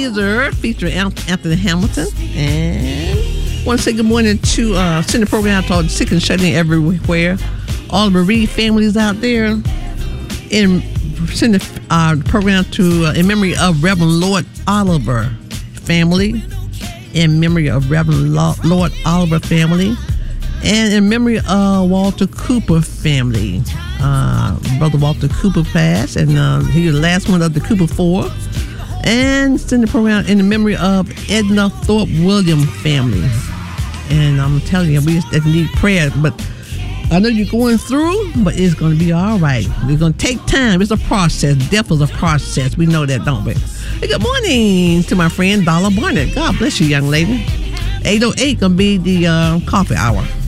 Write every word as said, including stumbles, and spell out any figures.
Wizard featuring Anthony Hamilton. And want to say good morning to uh, send the program to all the sick and shut in everywhere. All the Reed families out there. And send the uh, program to uh, in memory of Reverend Lord Oliver family. In memory of Reverend Lord Oliver family. And in memory of Walter Cooper family. Uh, Brother Walter Cooper passed, and uh, he was the last one of the Cooper Four. And send the program in the memory of Edna Thorpe Williams family. And I'm telling you, we just need prayer. But I know you're going through, but it's going to be all right. It's going to take time. It's a process. Death is a process. We know that, don't we? Hey, good morning to my friend Dollar Barnett. God bless you, young lady. eight oh eight going to be the uh, coffee hour.